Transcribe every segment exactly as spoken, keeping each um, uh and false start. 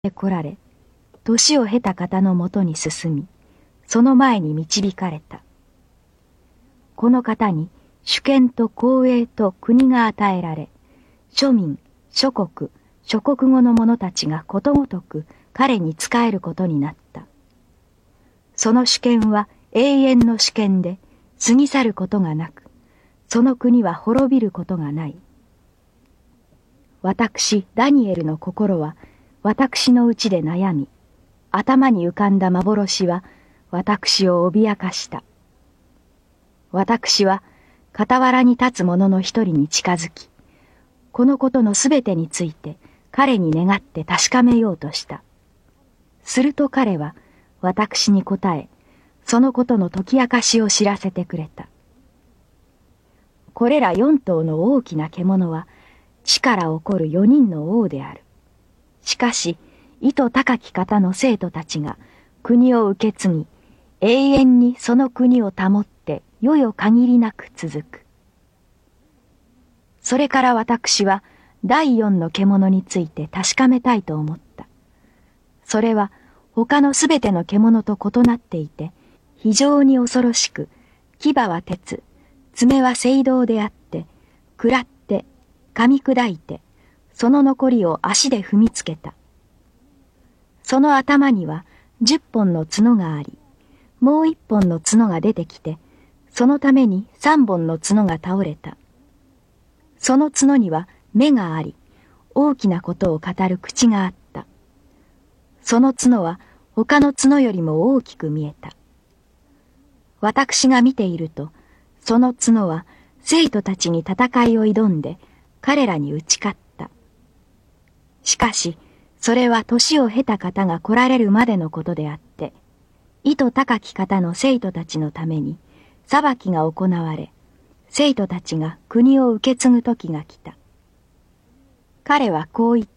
来られ、年を経た方のもとに進み、その前に導かれた。この方に主権と公営と国が与えられ、庶民、諸国、諸国語の者たちがことごとく彼に仕えることになった。その主権は永遠の主権で過ぎ去ることがなく、その国は滅びることがない。私、ダニエルの心は私のうちで悩み、頭に浮かんだ幻は私を脅かした。私は傍らに立つ者の一人に近づき、このことのすべてについて彼に願って確かめようとした。すると彼は私に答え、そのことの解き明かしを知らせてくれた。これら四頭の大きな獣は地から起こる四人の王である。しかし、意図高き方の生徒たちが国を受け継ぎ、永遠にその国を保って世々限りなく続く。それから私は第四の獣について確かめたいと思った。それは他のすべての獣と異なっていて、非常に恐ろしく、牙は鉄、爪は青銅であって、食らって、噛み砕いて、その残りを足で踏みつけた。その頭には十本の角があり、もう一本の角が出てきて、そのために三本の角が倒れた。その角には目があり、大きなことを語る口があった。その角は他の角よりも大きく見えた。私が見ていると、その角は生徒たちに戦いを挑んで彼らに打ち勝った。しかし、それは年を経た方が来られるまでのことであって、意図高き方の生徒たちのために裁きが行われ、生徒たちが国を受け継ぐ時が来た。彼はこう言った。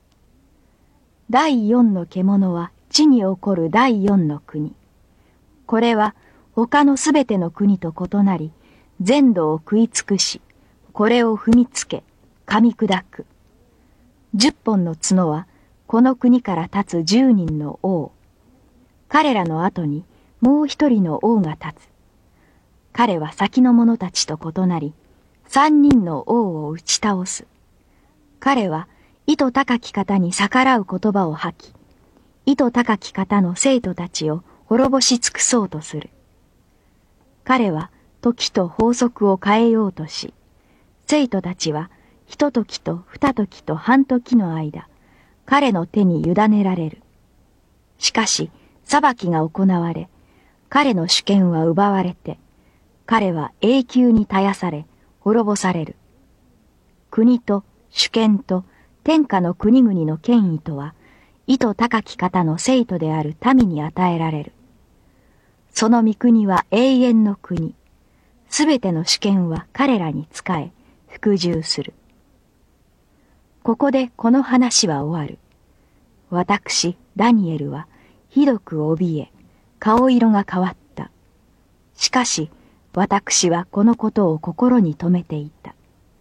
第四の獣は地に起こる第四の国。これは他のすべての国と異なり、全土を食い尽くし、これを踏みつけ、噛み砕く。十本の角はこの国から立つ十人の王。彼らの後にもう一人の王が立つ。彼は先の者たちと異なり、三人の王を打ち倒す。彼は意図高き方に逆らう言葉を吐き、意図高き方の生徒たちを滅ぼし尽くそうとする。彼は時と法則を変えようとし、生徒たちはひとときと二時と半時の間、彼の手に委ねられる。しかし、裁きが行われ、彼の主権は奪われて、彼は永久に絶やされ、滅ぼされる。国と主権と天下の国々の権威とは、意図高き方の生徒である民に与えられる。その御国は永遠の国。すべての主権は彼らに仕え、服従する。ここでこの話は終わる。私、ダニエルは、ひどく怯え、顔色が変わった。しかし、私はこのことを心に留めていた。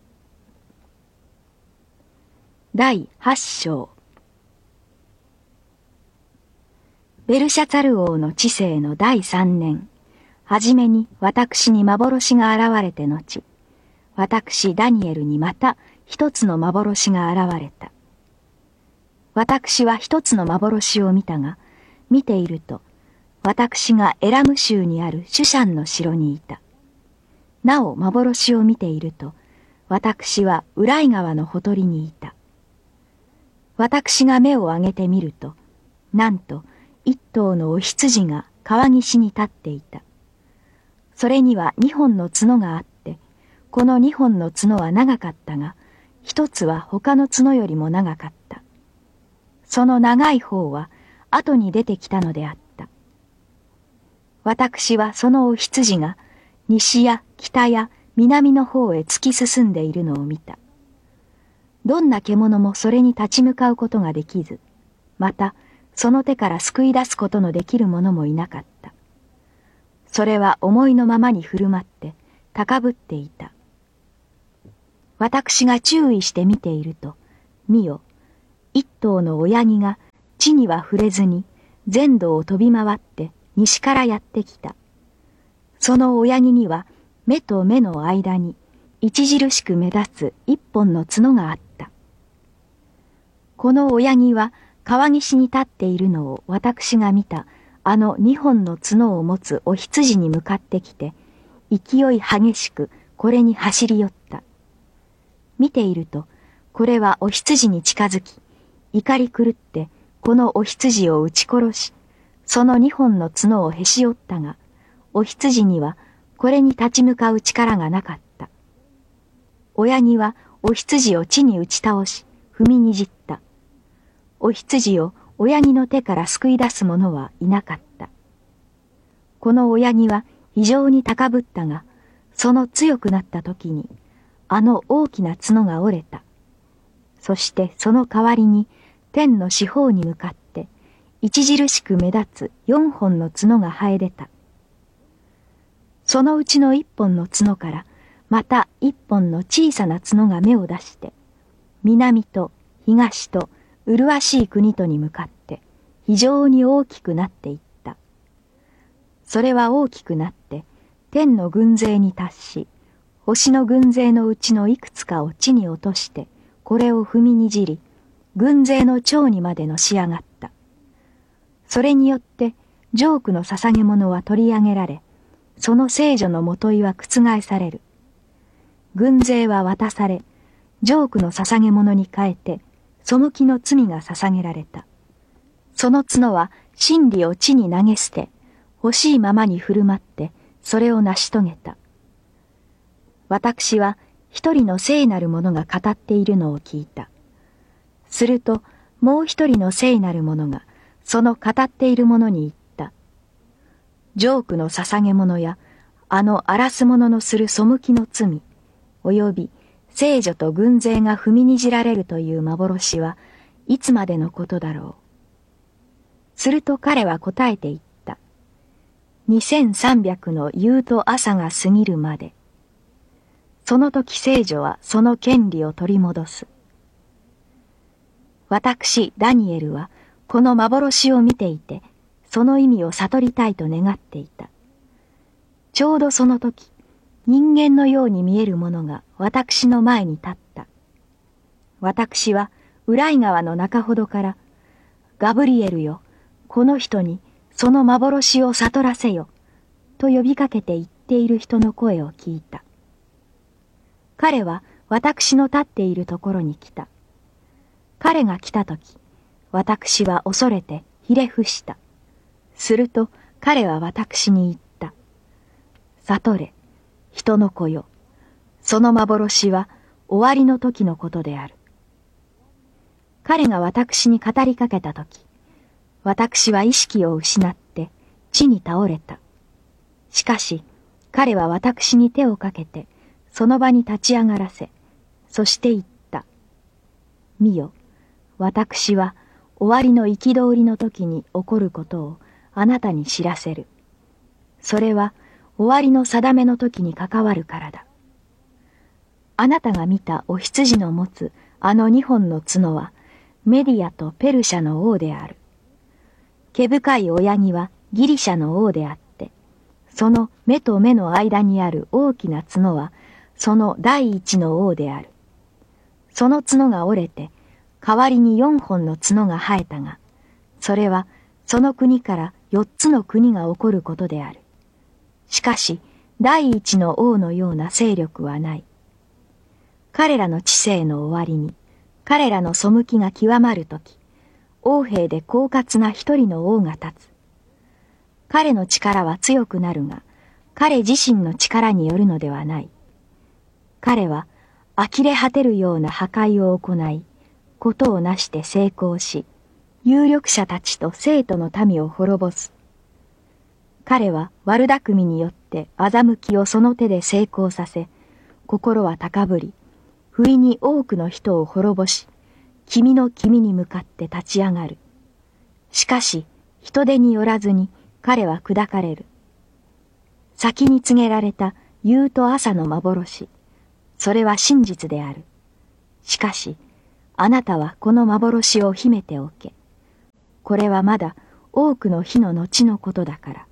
第八章。ベルシャツァル王の治世の第三年、はじめに私に幻が現れて後、私ダニエルにまた一つの幻が現れた。私は一つの幻を見たが、見ていると、私がエラム州にあるシュシャンの城にいた。なお幻を見ていると、私はウライ川のほとりにいた。私が目を上げてみると、なんと一頭のお羊が川岸に立っていた。それには二本の角があって、この二本の角は長かったが、一つは他の角よりも長かった。その長い方は後に出てきたのであった。私はそのお羊が西や北や南の方へ突き進んでいるのを見た。どんな獣もそれに立ち向かうことができず、またその手から救い出すことのできる者もいなかった。それは思いのままに振る舞って高ぶっていた。私が注意して見ていると、見よ、 一頭の親木が地には触れずに全土を飛び回って西からやってきた。その親木には目と目の間に著しく目立つ一本の角があった。この親木は川岸に立っているのを私が見たあの二本の角を持つお羊に向かってきて、勢い激しくこれに走り寄った。見ていると、これはお羊に近づき、怒り狂ってこのお羊を撃ち殺し、その二本の角をへし折ったが、お羊にはこれに立ち向かう力がなかった。親木はお羊を地に打ち倒し、踏みにじった。お羊を親木の手から救い出す者はいなかった。この親木は非常に高ぶったが、その強くなった時に、あの大きな角が折れた。そしてその代わりに天の四方に向かって著しく目立つ四本の角が生え出た。そのうちの一本の角からまた一本の小さな角が芽を出して、南と東と麗しい国とに向かって非常に大きくなっていった。それは大きくなって天の軍勢に達し、星の軍勢のうちのいくつかを地に落としてこれを踏みにじり、軍勢の頂にまでのし上がった。それによってジョークの捧げ物は取り上げられ、その聖女のもといは覆される。軍勢は渡され、ジョークの捧げ物に変えて背きの罪が捧げられた。その角は真理を地に投げ捨て、欲しいままに振る舞ってそれを成し遂げた。私は一人の聖なる者が語っているのを聞いた。するともう一人の聖なる者がその語っている者に言った。ジョークの捧げ物やあの荒らす者のする背きの罪、および聖女と軍勢が踏みにじられるという幻はいつまでのことだろう。すると彼は答えて言った。にせんさんびゃくの夕と朝が過ぎるまで。その時聖女はその権利を取り戻す。私、ダニエルはこの幻を見ていて、その意味を悟りたいと願っていた。ちょうどその時、人間のように見えるものが私の前に立った。私はウライ川の中ほどから、ガブリエルよ、この人にその幻を悟らせよ、と呼びかけて言っている人の声を聞いた。彼は私の立っているところに来た。彼が来たとき、私は恐れてひれ伏した。すると彼は私に言った。悟れ、人の子よ。その幻は終わりの時のことである。彼が私に語りかけたとき、私は意識を失って地に倒れた。しかし彼は私に手をかけてその場に立ち上がらせ、そして言った。見よ、私は終わりの憤りの時に起こることをあなたに知らせる。それは終わりの定めの時に関わるからだ。あなたが見たお羊の持つあの二本の角はメディアとペルシャの王である。毛深い親木はギリシャの王であって、その目と目の間にある大きな角はその第一の王である。その角が折れて代わりに四本の角が生えたが、それはその国から四つの国が起こることである。しかし第一の王のような勢力はない。彼らの治世の終わりに、彼らの背きが極まるとき、王兵で狡猾な一人の王が立つ。彼の力は強くなるが、彼自身の力によるのではない。彼は呆れ果てるような破壊を行い、ことをなして成功し、有力者たちと生徒の民を滅ぼす。彼は悪巧みによって欺きをその手で成功させ、心は高ぶり、不意に多くの人を滅ぼし、君の君に向かって立ち上がる。しかし人手によらずに彼は砕かれる。先に告げられた夕と朝の幻、それは真実である。しかしあなたはこの幻を秘めておけ。これはまだ多くの日の後のことだから。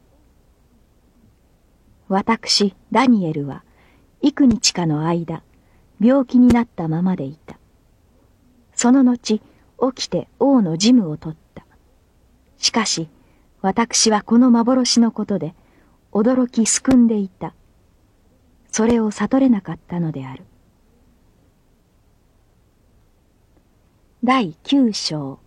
私、ダニエルは、幾日かの間、病気になったままでいた。その後、起きて王の事務を取った。しかし、私はこの幻のことで、驚きすくんでいた。それを悟れなかったのである。第九章。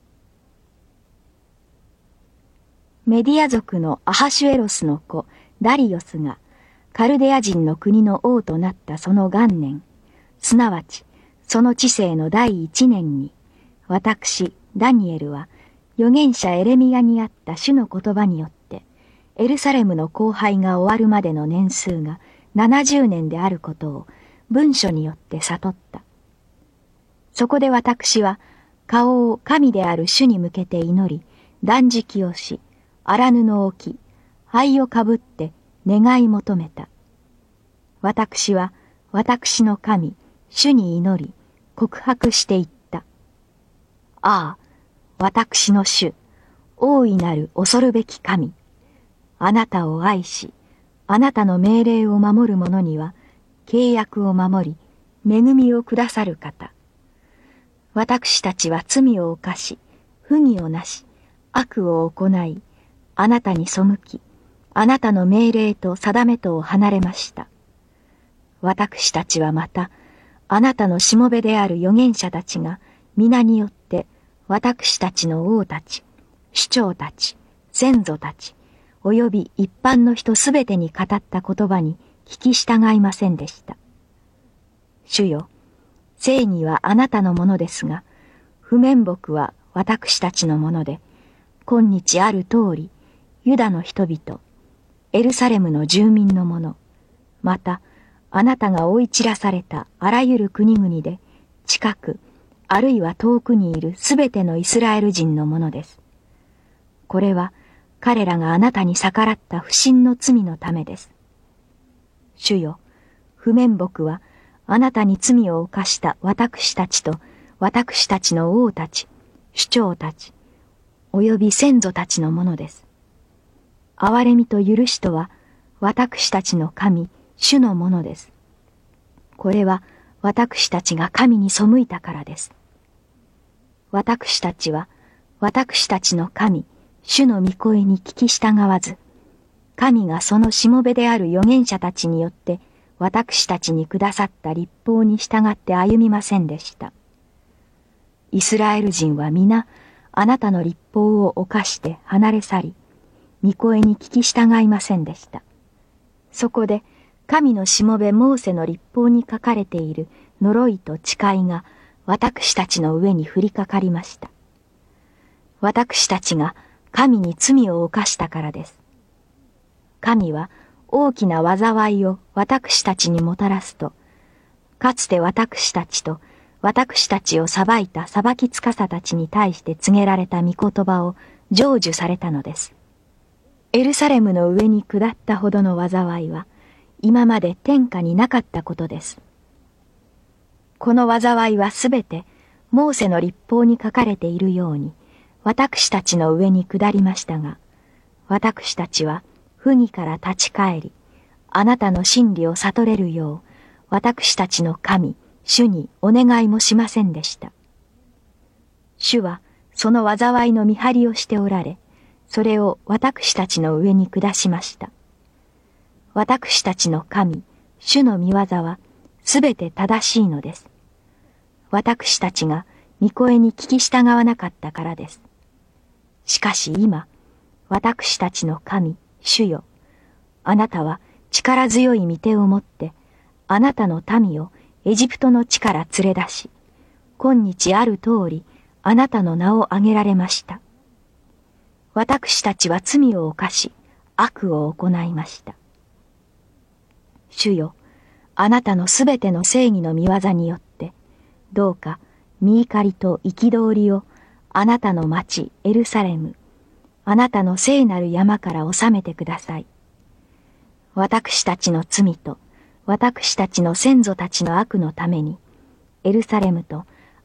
メディア族のアハシュエロスの子ダリオスがカルデア人の国の王となったその元年、すなわちその治世の第一年に、私ダニエルは預言者エレミヤにあった主の言葉によってエルサレムの荒廃が終わるまでの年数がななじゅうねんであることを文書によって悟った。そこで私は顔を神である主に向けて祈り、断食をし、荒布を着、灰をかぶって願い求めた。私は私の神、主に祈り、告白していった。ああ、私の主、大いなる恐るべき神。あなたを愛し、あなたの命令を守る者には、契約を守り、恵みをくださる方。私たちは罪を犯し、不義をなし、悪を行い、あなたに背き、あなたの命令と定めとを離れました。私たちはまた、あなたのしもべである預言者たちが、皆によって、私たちの王たち、首長たち、先祖たち、および一般の人すべてに語った言葉に聞き従いませんでした。主よ、正義はあなたのものですが、不面目は私たちのもので、今日ある通り、ユダの人々、エルサレムの住民のもの、また、あなたが追い散らされたあらゆる国々で、近く、あるいは遠くにいるすべてのイスラエル人のものです。これは、彼らがあなたに逆らった不信の罪のためです。主よ、不面目は、あなたに罪を犯した私たちと、私たちの王たち、首長たち、および先祖たちのものです。憐れみと許しとは、私たちの神、主のものです。これは、私たちが神に背いたからです。私たちは、私たちの神、主の御声に聞き従わず、神がそのしもべである預言者たちによって、私たちにくださった律法に従って歩みませんでした。イスラエル人は皆、あなたの律法を犯して離れ去り、御声に聞き従いませんでした。そこで、神のしもべモーセの律法に書かれている呪いと誓いが私たちの上に降りかかりました。私たちが神に罪を犯したからです。神は大きな災いを私たちにもたらすと、かつて私たちと私たちを裁いた裁きつかさたちに対して告げられた御言葉を成就されたのです。エルサレムの上に下ったほどの災いは、今まで天下になかったことです。この災いはすべて、モーセの律法に書かれているように、私たちの上に下りましたが、私たちは不義から立ち返り、あなたの真理を悟れるよう、私たちの神、主にお願いもしませんでした。主は、その災いの見張りをしておられ、それを私たちの上に下しました。私たちの神、主の御業は、すべて正しいのです。私たちが御声に聞き従わなかったからです。しかし今、私たちの神、主よ、あなたは力強い御手を持って、あなたの民をエジプトの地から連れ出し、今日ある通り、あなたの名を挙げられました。私たちは罪を犯し、悪を行いました。主よ、あなたのすべての正義の御業によって、どうか、御怒りと憤りを、あなたの町エルサレム、あなたの聖なる山から治めてください。私たちの罪と、私たちの先祖たちの悪のために、エルサレムと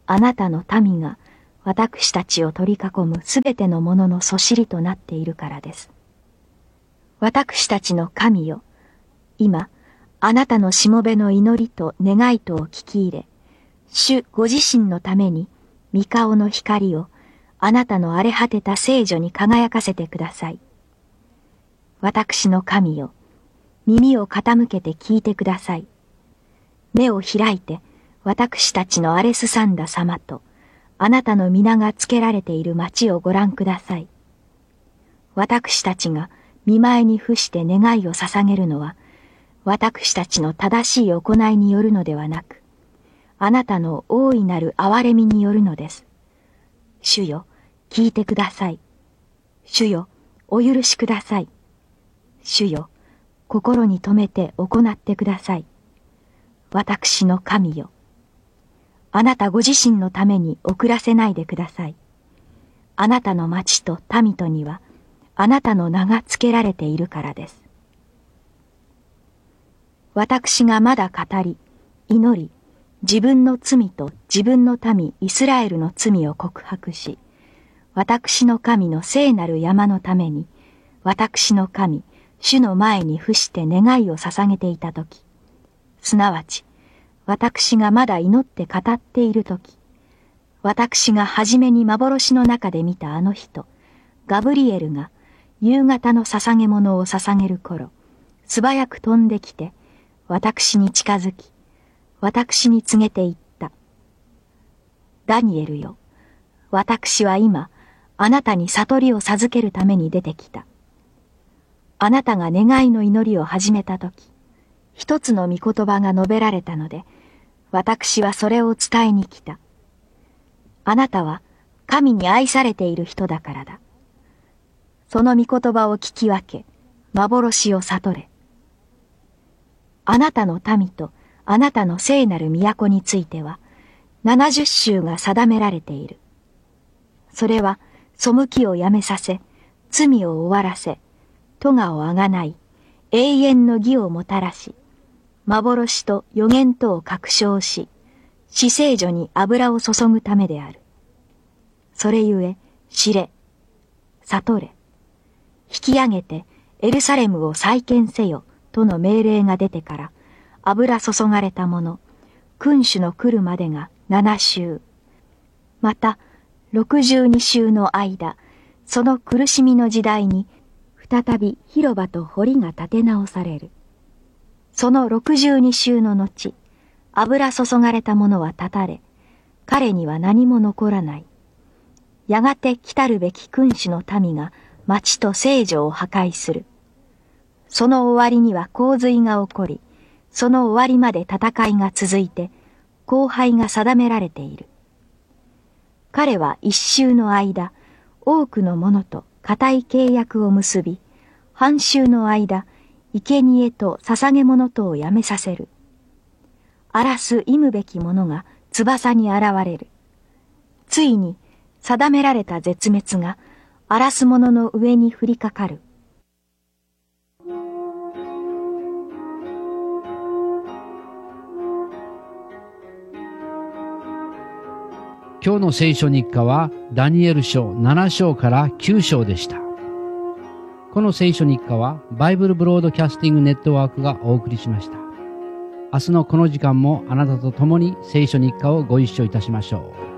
あなたの民が私たちを取り囲むすべてのもののそしりとなっているからです。私たちの神よ、今、あなたのしもべの祈りと願いとを聞き入れ、主ご自身のために、御顔の光をあなたの荒れ果てた聖女に輝かせてください。私の神よ、耳を傾けて聞いてください。目を開いて、私たちの荒れすさんだ様と、あなたの皆がつけられている町をご覧ください。私たちが御前に伏して願いを捧げるのは、私たちの正しい行いによるのではなく、あなたの大いなる憐れみによるのです。主よ、聞いてください。主よ、お許しください。主よ、心に留めて行ってください。私の神よ、あなたご自身のために遅らせないでください。あなたの町と民とには、あなたの名が付けられているからです。私がまだ語り、祈り、自分の罪と自分の民イスラエルの罪を告白し、私の神の聖なる山のために、私の神、主の前に伏して願いを捧げていたとき、すなわち、私がまだ祈って語っているとき、私が初めに幻の中で見たあの人、ガブリエルが夕方の捧げ物を捧げる頃、素早く飛んできて、私に近づき、私に告げて言った。ダニエルよ、私は今、あなたに悟りを授けるために出てきた。あなたが願いの祈りを始めたとき、一つの御言葉が述べられたので、私はそれを伝えに来た。あなたは神に愛されている人だからだ。その御言葉を聞き分け、幻を悟れ。あなたの民とあなたの聖なる都については、七十州が定められている。それは、背きをやめさせ、罪を終わらせ、咎をあがない、永遠の義をもたらし、幻と予言とを確証し、至聖所に油を注ぐためである。それゆえ、知れ、悟れ、引き上げてエルサレムを再建せよ、との命令が出てから、油注がれたもの、君主の来るまでが七週。また、六十二週の間、その苦しみの時代に、再び広場と堀が建て直される。その六十二週の後、油注がれたものは断たれ、彼には何も残らない。やがて来たるべき君主の民が町と聖女を破壊する。その終わりには洪水が起こり、その終わりまで戦いが続いて、荒廃が定められている。彼は一週の間、多くの者と固い契約を結び、半週の間、生贄と捧げ物とをやめさせる。荒らす忌むべき者が翼に現れる。ついに定められた絶滅が荒らす者の上に降りかかる。 今日の聖書日課はダニエル書なな章からきゅう章でした。この聖書日課はバイブルブロードキャスティングネットワークがお送りしました。明日のこの時間もあなたと共に聖書日課をご一緒いたしましょう。